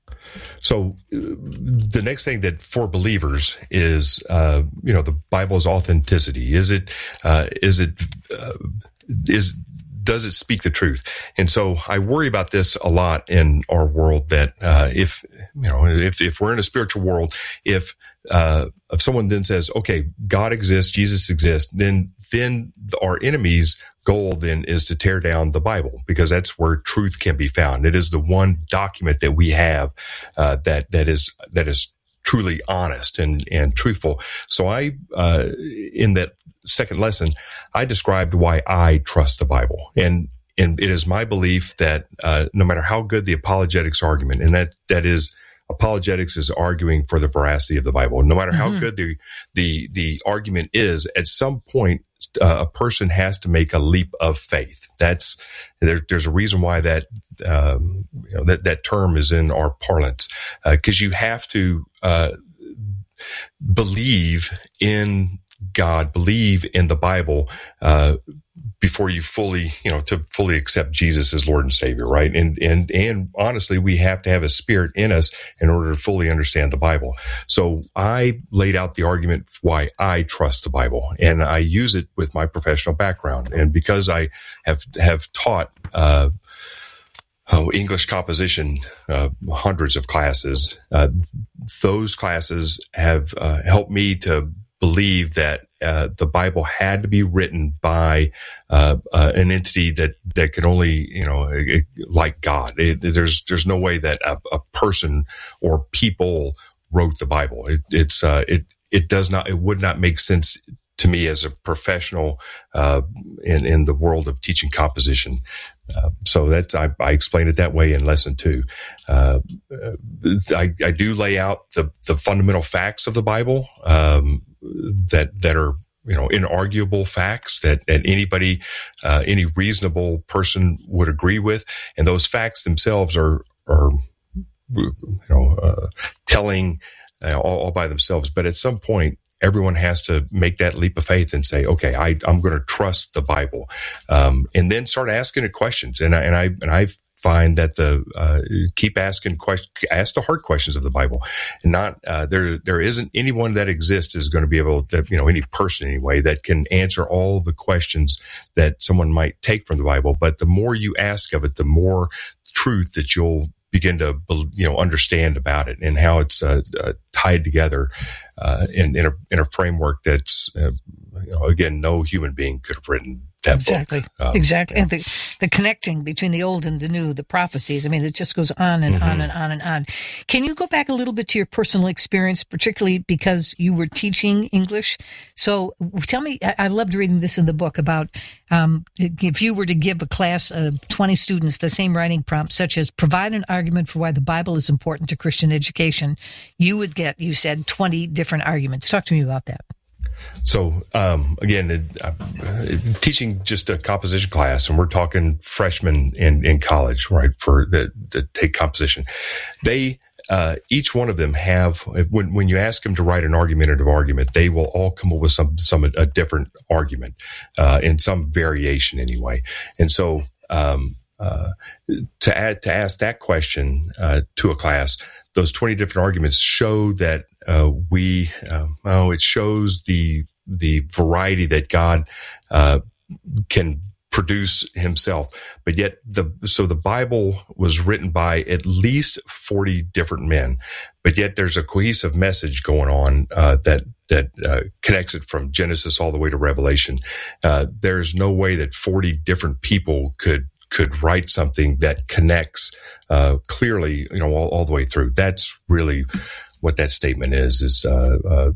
So uh, the next thing that for believers is, uh, you know, the Bible's authenticity. Is it, uh, is it, uh, is, does it speak the truth? And so I worry about this a lot in our world that, uh, if, you know, if, if we're in a spiritual world, if, uh, if someone then says, okay, God exists, Jesus exists, then, then our enemies' goal then is to tear down the Bible, because that's where truth can be found. It is the one document that we have, uh, that, that is, that is truly honest and, and truthful. So I, uh, in that second lesson, I described why I trust the Bible. And, and it is my belief that, uh, no matter how good the apologetics argument, and that, that is, apologetics is arguing for the veracity of the Bible. No matter how mm-hmm. good the, the, the argument is, at some point, uh, a person has to make a leap of faith. That's, there, there's a reason why that, um, you know, that, that term is in our parlance, uh, cause you have to, uh, believe in God, believe in the Bible, uh, before you fully, you know, to fully accept Jesus as Lord and Savior, right? And, and, and honestly, we have to have a spirit in us in order to fully understand the Bible. So I laid out the argument why I trust the Bible, and I use it with my professional background. And because I have, have taught, uh, Oh, English composition, uh, hundreds of classes, uh, those classes have, uh, helped me to believe that uh, the Bible had to be written by uh, uh, an entity that that could only, you know, it, like God. It, there's there's no way that a, a person or people wrote the Bible. It, it's uh, it it does not, it would not make sense to me as a professional uh, in in the world of teaching composition. Uh, so that's I, I explained it that way in lesson two. Uh, I, I do lay out the the fundamental facts of the Bible um, that that are you know inarguable facts that that anybody uh, any reasonable person would agree with, and those facts themselves are are you know uh, telling uh, all, all by themselves. But at some point, everyone has to make that leap of faith and say, okay, I, I'm going to trust the Bible, um, and then start asking it questions. And I, and I, and I find that the, uh, keep asking questions, ask the hard questions of the Bible, and not, uh, there, there isn't anyone that exists is going to be able to, you know, any person anyway, that can answer all the questions that someone might take from the Bible. But the more you ask of it, the more truth that you'll begin to, you know, understand about it and how it's uh, uh, tied together uh, in, in a in a framework that's, uh, you know, again, no human being could have written that exactly. book. Um, exactly. Yeah. And the, the connecting between the old and the new, the prophecies, I mean, it just goes on and Mm-hmm. on and on and on. Can you go back a little bit to your personal experience, particularly because you were teaching English? So tell me, I, I loved reading this in the book about um, if you were to give a class of twenty students the same writing prompt, such as provide an argument for why the Bible is important to Christian education, you would get, you said, twenty different arguments. Talk to me about that. So, um, again, it, uh, teaching just a composition class, and we're talking freshmen in, in college, right, for the, the take composition. They, uh, each one of them have, when, when you ask them to write an argumentative argument, they will all come up with some, some, a different argument, uh, in some variation anyway. And so, um, uh, to add, to ask that question, uh, to a class, those twenty different arguments show that uh, we, um, oh, it shows the the variety that God uh, can produce Himself. But yet, the so the Bible was written by at least forty different men. But yet, there's a cohesive message going on uh, that that uh, connects it from Genesis all the way to Revelation. Uh, there's no way that forty different people could. could write something that connects uh, clearly, you know, all, all the way through. That's really what that statement is, is uh, uh,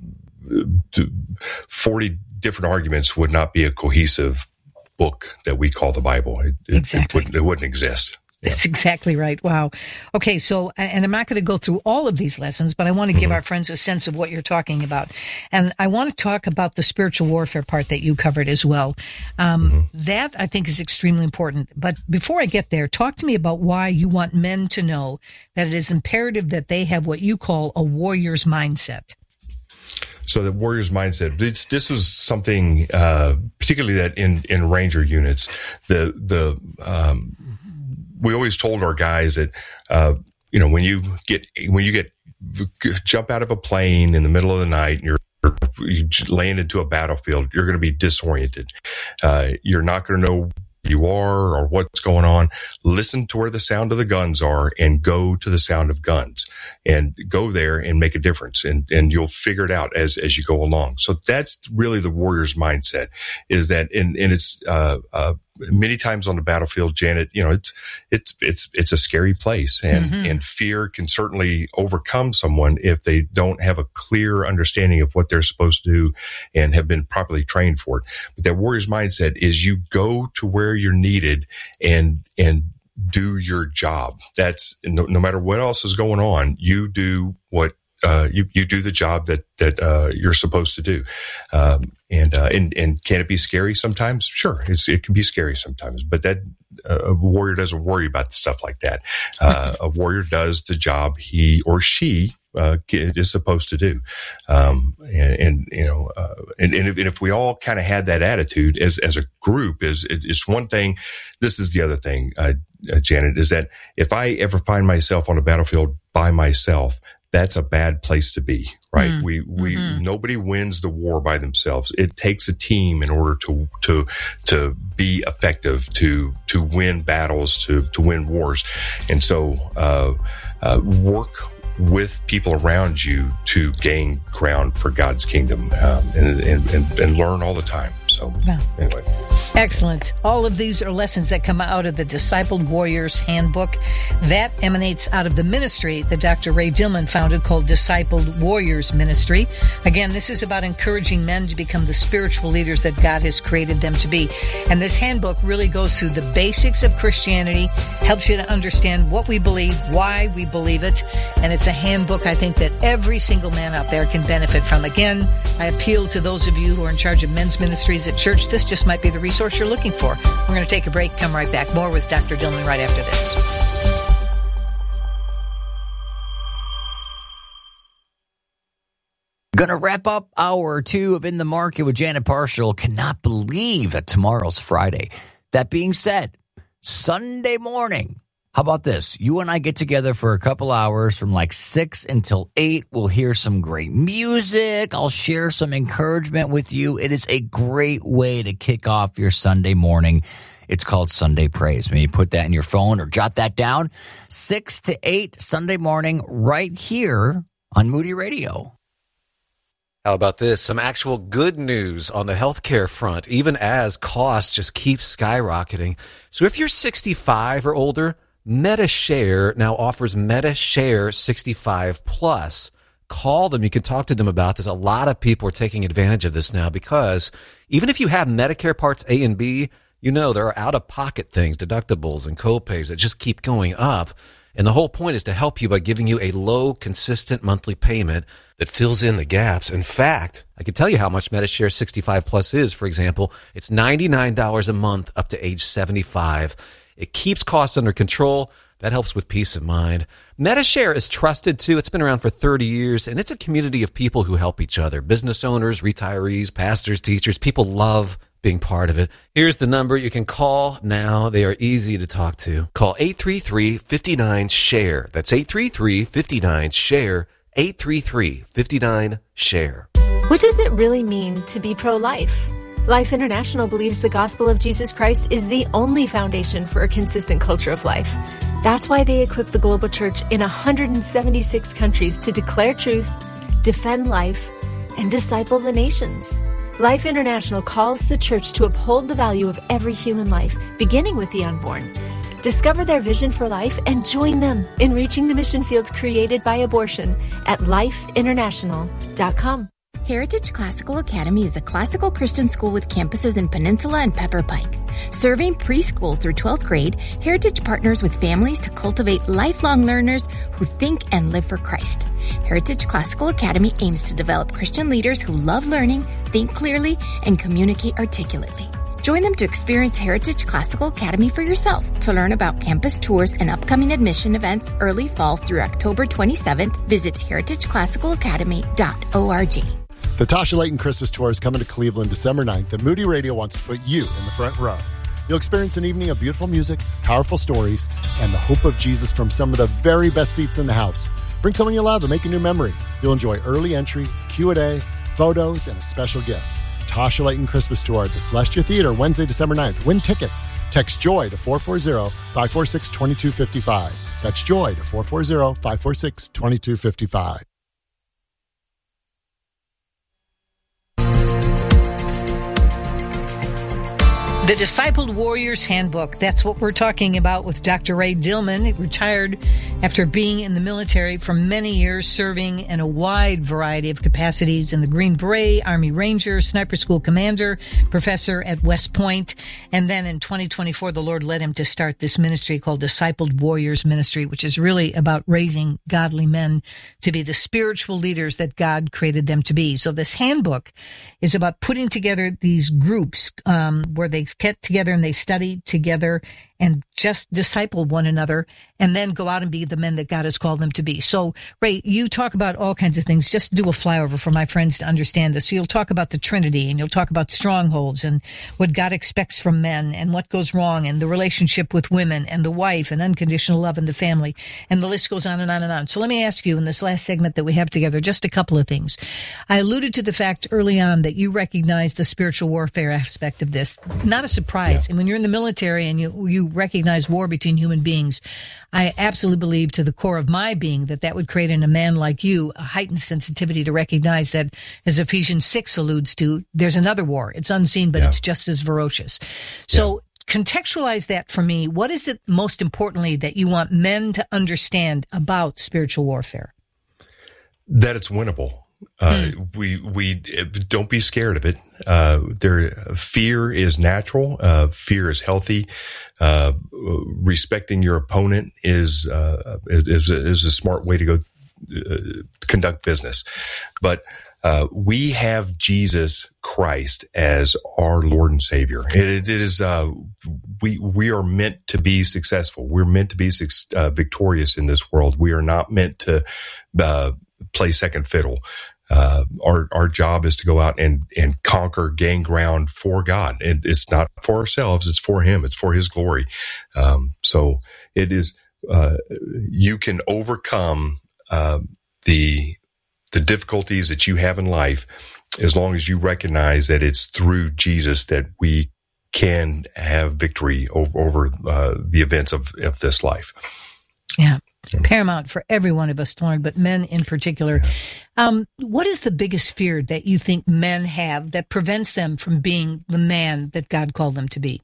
forty different arguments would not be a cohesive book that we call the Bible. It, exactly. it, wouldn't, it wouldn't exist. Yeah. That's exactly right. Wow. Okay. So, and I'm not going to go through all of these lessons, but I want to give Mm-hmm. our friends a sense of what you're talking about. And I want to talk about the spiritual warfare part that you covered as well. Um, mm-hmm. That I think is extremely important. But before I get there, talk to me about why you want men to know that it is imperative that they have what you call a warrior's mindset. So the warrior's mindset, it's, this is something, uh, particularly that in, in Ranger units, the, the, um, we always told our guys that, uh, you know, when you get, when you get, jump out of a plane in the middle of the night and you're, you land into a battlefield, you're going to be disoriented. Uh, you're not going to know who you are or what's going on. Listen to where the sound of the guns are and go to the sound of guns and go there and make a difference. And, and you'll figure it out as, as you go along. So that's really the warrior's mindset, is that, and, and it's, uh, uh, many times on the battlefield, Janet, you know, it's, it's, it's, it's a scary place, and, mm-hmm. and fear can certainly overcome someone if they don't have a clear understanding of what they're supposed to do and have been properly trained for it. But that warrior's mindset is you go to where you're needed and, and do your job. That's no, no matter what else is going on, you do what Uh, you, you do the job that, that, uh, you're supposed to do. Um, and, uh, and, and can it be scary sometimes? Sure. It's, it can be scary sometimes, but that, uh, a warrior doesn't worry about stuff like that. Uh, a warrior does the job he or she, uh, is supposed to do. Um, and, and, you know, uh, and, and if, and if we all kind of had that attitude as, as a group, is, it, it's one thing. This is the other thing, uh, uh, Janet, is that if I ever find myself on a battlefield by myself, that's a bad place to be, right? Mm. We, we, mm-hmm. nobody wins the war by themselves. It takes a team in order to, to, to be effective, to, to win battles, to, to win wars. And so, uh, uh, work with people around you to gain ground for God's kingdom, um, and, and, and, and learn all the time. So Yeah. anyway. Excellent. All of these are lessons that come out of the Discipled Warriors Handbook. That emanates out of the ministry that Doctor Ray Dillman founded called Discipled Warriors Ministry. Again, this is about encouraging men to become the spiritual leaders that God has created them to be. And this handbook really goes through the basics of Christianity, helps you to understand what we believe, why we believe it. And it's a handbook I think that every single man out there can benefit from. Again, I appeal to those of you who are in charge of men's ministries at church. This just might be the resource you're looking for. We're going to take a break, come right back. More with Doctor Dillman right after this. Gonna wrap up hour two of In the Market with Janet Parshall. Cannot believe that tomorrow's Friday. That being said, Sunday morning, how about this? You and I get together for a couple hours from like six until eight. We'll hear some great music. I'll share some encouragement with you. It is a great way to kick off your Sunday morning. It's called Sunday Praise. Maybe put that in your phone or jot that down. six to eight Sunday morning right here on Moody Radio. How about this? Some actual good news on the healthcare front, even as costs just keep skyrocketing. So if you're sixty-five or older, MediShare now offers MediShare sixty-five plus. Call them. You can talk to them about this. A lot of people are taking advantage of this now because even if you have Medicare Parts A and B, you know there are out-of-pocket things, deductibles and copays that just keep going up. And the whole point is to help you by giving you a low, consistent monthly payment that fills in the gaps. In fact, I can tell you how much MediShare sixty-five plus is. For example, it's ninety-nine dollars a month up to age seventy-five. It keeps costs under control. That helps with peace of mind. MediShare is trusted, too. It's been around for thirty years, and it's a community of people who help each other. Business owners, retirees, pastors, teachers. People love being part of it. Here's the number you can call now. They are easy to talk to. Call eight three three, five nine, SHARE. That's eight three three, five nine, SHARE. eight three three, five nine, SHARE. What does it really mean to be pro-life? Life International believes the gospel of Jesus Christ is the only foundation for a consistent culture of life. That's why they equip the global church in one hundred seventy-six countries to declare truth, defend life, and disciple the nations. Life International calls the church to uphold the value of every human life, beginning with the unborn. Discover their vision for life and join them in reaching the mission fields created by abortion at life international dot com. Heritage Classical Academy is a classical Christian school with campuses in Peninsula and Pepper Pike. Serving preschool through twelfth grade, Heritage partners with families to cultivate lifelong learners who think and live for Christ. Heritage Classical Academy aims to develop Christian leaders who love learning, think clearly, and communicate articulately. Join them to experience Heritage Classical Academy for yourself. To learn about campus tours and upcoming admission events early fall through October twenty-seventh, visit heritage classical academy dot org. The Tasha Layton Christmas Tour is coming to Cleveland December ninth, and Moody Radio wants to put you in the front row. You'll experience an evening of beautiful music, powerful stories, and the hope of Jesus from some of the very best seats in the house. Bring someone you love and make a new memory. You'll enjoy early entry, Q and A, photos, and a special gift. Tasha Layton Christmas Tour at the Celestia Theater, Wednesday, December ninth. Win tickets. Text JOY to four four zero, five four six, two two five five. That's JOY to four four zero, five four six, two two five five. The Discipled Warriors Handbook. That's what we're talking about with Doctor Ray Dillman. He retired after being in the military for many years, serving in a wide variety of capacities in the Green Beret, Army Ranger, Sniper School Commander, professor at West Point. And then in twenty twenty-four, the Lord led him to start this ministry called Discipled Warriors Ministry, which is really about raising godly men to be the spiritual leaders that God created them to be. So this handbook is about putting together these groups um, where they get together and they study together and just disciple one another and then go out and be the men that God has called them to be. So, Ray, you talk about all kinds of things. Just do a flyover for my friends to understand this. So you'll talk about the Trinity, and you'll talk about strongholds and what God expects from men and what goes wrong and the relationship with women and the wife and unconditional love in the family. And the list goes on and on and on. So let me ask you in this last segment that we have together, just a couple of things. I alluded to the fact early on that you recognize the spiritual warfare aspect of this. Not a surprise. Yeah. And when you're in the military and you, you recognize war between human beings, I absolutely believe to the core of my being that that would create in a man like you a heightened sensitivity to recognize that, as Ephesians six alludes to, there's another war. It's unseen, but yeah. it's just as ferocious. So yeah. contextualize that for me. What is it most importantly that you want men to understand about spiritual warfare? That it's winnable. Uh, hmm. we, we don't be scared of it. Uh, there, fear is natural. Uh, fear is healthy. Uh, respecting your opponent is, uh, is, is a smart way to go uh, conduct business. But, uh, we have Jesus Christ as our Lord and Savior. It, it is, uh, we, we are meant to be successful. We're meant to be uh, victorious in this world. We are not meant to, uh, play second fiddle. Uh, our, our job is to go out and, and conquer, gain ground for God. And it's not for ourselves. It's for Him. It's for His glory. Um, so it is, uh, you can overcome, uh, the, the difficulties that you have in life as long as you recognize that it's through Jesus that we can have victory over, over, uh, the events of, of this life. Yeah. Paramount for every one of us to learn, but men in particular. Um, what is the biggest fear that you think men have that prevents them from being the man that God called them to be?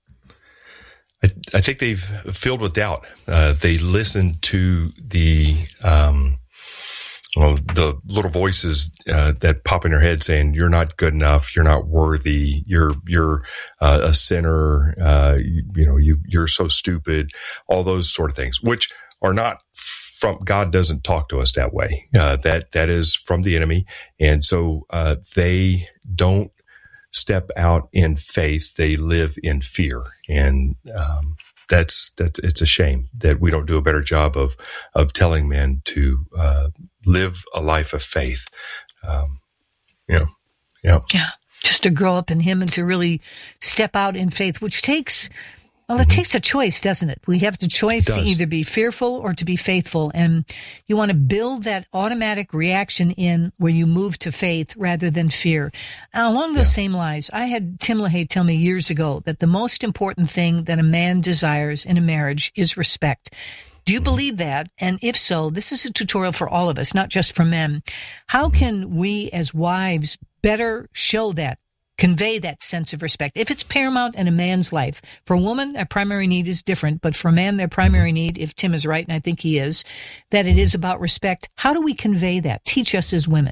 I, I think they've filled with doubt. Uh, they listen to the, um, well, the little voices uh, that pop in their head saying, "You're not good enough. You're not worthy. You're you're uh, a sinner. Uh, you, you know, you you're so stupid." All those sort of things, which are not from God. Doesn't talk to us that way. Uh, that that is from the enemy, and so uh, they don't step out in faith. They live in fear, and um, that's that's it's a shame that we don't do a better job of of telling men to uh, live a life of faith. Um, you know, yeah, yeah, just to grow up in Him and to really step out in faith, which takes. Well, it mm-hmm. takes a choice, doesn't it? We have the choice to either be fearful or to be faithful. And you want to build that automatic reaction in where you move to faith rather than fear. And along those yeah. same lines, I had Tim LaHaye tell me years ago that the most important thing that a man desires in a marriage is respect. Do you believe that? And if so, this is a tutorial for all of us, not just for men. How can we as wives better show that? Convey that sense of respect. If it's paramount in a man's life, for a woman, a primary need is different, but for a man, their primary need, if Tim is right, and I think he is, that it is about respect. How do we convey that? Teach us as women.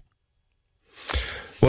Well,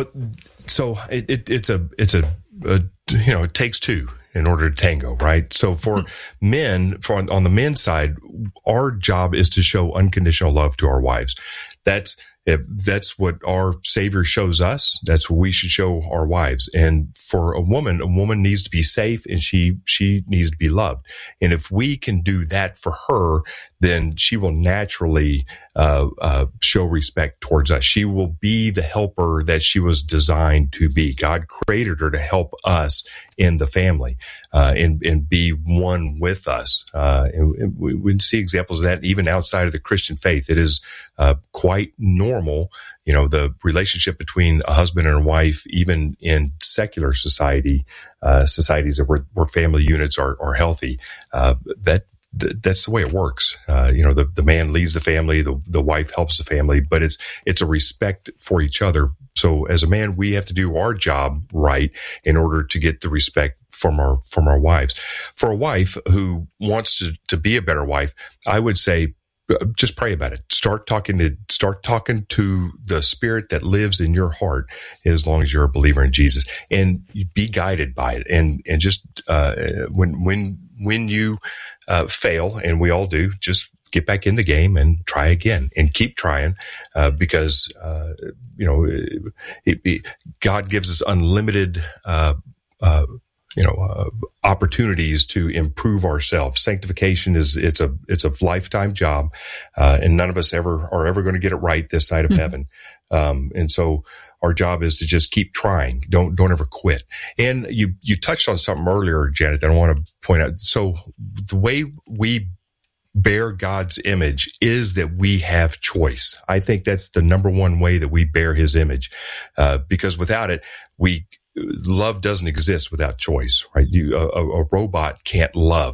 so it, it, it's a, it's a, a, you know, it takes two in order to tango, right? So for mm-hmm. men, for on, on the men's side, our job is to show unconditional love to our wives. That's, If that's what our Savior shows us, that's what we should show our wives. And for a woman, a woman needs to be safe and she, she needs to be loved. And if we can do that for her, then she will naturally, uh, uh, show respect towards us. She will be the helper that she was designed to be. God created her to help us in the family, uh, and, and be one with us. Uh, and, and we, we see examples of that even outside of the Christian faith. It is, uh, quite normal, you know, the relationship between a husband and a wife, even in secular society, uh, societies where, where family units are, are healthy, uh, that, th- that's the way it works. Uh, you know, the, the man leads the family, the, the wife helps the family, but it's, it's a respect for each other. So as a man, we have to do our job right in order to get the respect from our, from our wives. For a wife who wants to, to be a better wife, I would say, just pray about it. Start talking to, start talking to the Spirit that lives in your heart as long as you're a believer in Jesus, and be guided by it. And, and just, uh, when, when, when you, uh, fail, and we all do, just get back in the game and try again and keep trying, uh, because, uh, you know, it, it, God gives us unlimited, uh, uh, you know, uh, opportunities to improve ourselves. Sanctification is, it's a, it's a lifetime job. Uh, and none of us ever are ever going to get it right this side of mm-hmm. heaven. Um, and so our job is to just keep trying. Don't, don't ever quit. And you, you touched on something earlier, Janet, that I want to point out. So the way we bear God's image is that we have choice. I think that's the number one way that we bear His image. Uh, because without it, we, love doesn't exist without choice, right? You, a, a robot can't love.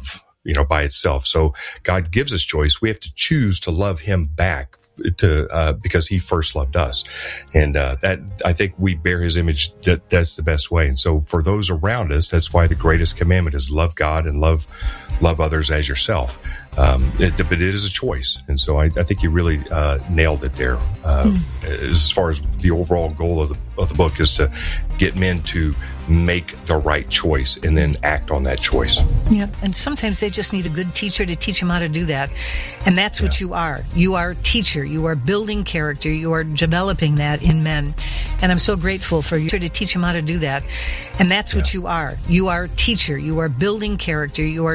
you know, by itself. So God gives us choice. We have to choose to love him back to, uh, because he first loved us. And, uh, that, I think we bear his image. That that's the best way. And so for those around us, that's why the greatest commandment is love God and love, love others as yourself. Um, it, but it is a choice. And so I, I think you really, uh, nailed it there. Uh, mm. as far as the overall goal of the, of the book is to get men to make the right choice and then act on that choice. Yeah. And sometimes they just need a good teacher to teach them how to do that. And that's what yeah. you are. You are a teacher. You are building character. You are developing that in men. And I'm so grateful for you to teach them how to do that. And that's yeah. what you are. You are a teacher. You are building character. You are